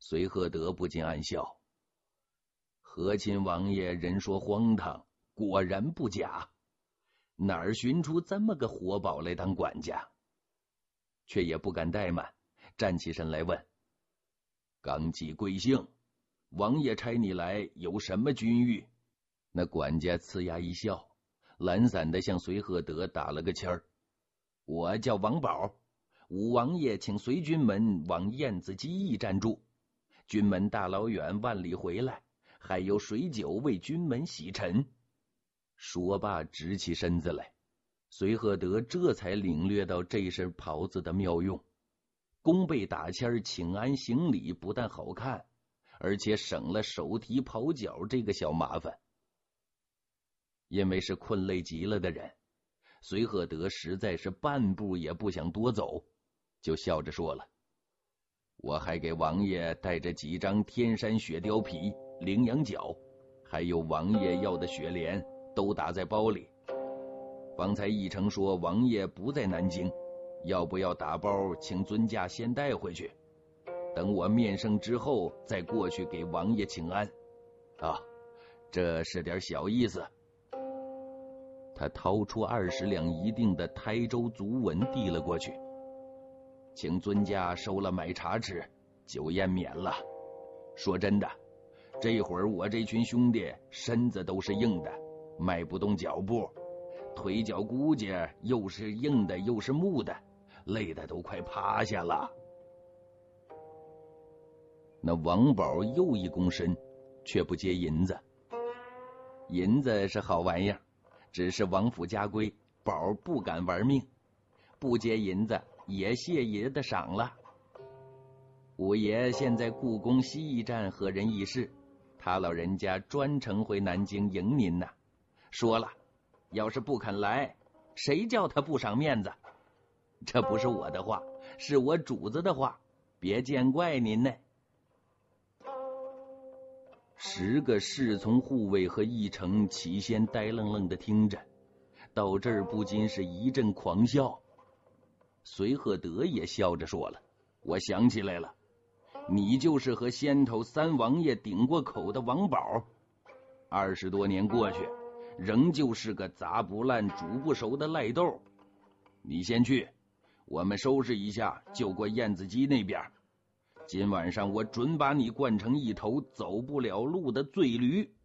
随和德不禁暗笑，和亲王爷人说荒唐，果然不假，哪儿寻出这么个活宝来当管家？却也不敢怠慢，站起身来问：纲纪贵姓？王爷差你来有什么君谕？那管家呲牙一笑，懒散地向随和德打了个签儿：我叫王宝，武王爷请随军门往燕子矶驿站住，军门大老远万里回来，还有水酒为军门洗尘。说罢直起身子来，随和德这才领略到这身袍子的妙用。弓背打签请安行礼不但好看，而且省了手提袍脚这个小麻烦。因为是困累极了的人，随和德实在是半步也不想多走，就笑着说了：我还给王爷带着几张天山雪貂皮、羚羊角，还有王爷要的雪莲，都打在包里。方才议程说王爷不在南京，要不要打包请尊驾先带回去，等我面圣之后再过去给王爷请安啊，这是点小意思。他掏出20两一锭的台州足文递了过去，请尊驾收了买茶吃，酒宴免了。说真的，这会儿我这群兄弟身子都是硬的，迈不动脚步，腿脚骨节又是硬的又是木的，累得都快趴下了。那王宝又一躬身，却不接银子。银子是好玩意儿，只是王府家规，宝不敢玩命，不接银子也谢爷的赏了。五爷现在故宫西驿站和人议事，他老人家专程回南京迎您呢，说了要是不肯来，谁叫他不赏面子？这不是我的话，是我主子的话，别见怪您呢。10个侍从护卫和议程起先呆愣愣的听着，到这儿不禁是一阵狂笑。随和德也笑着说了：我想起来了，你就是和先头3王爷顶过口的王宝，20多年过去，仍旧是个砸不烂煮不熟的赖豆。你先去，我们收拾一下就过燕子矶那边，今晚上我准把你惯成一头走不了路的醉驴。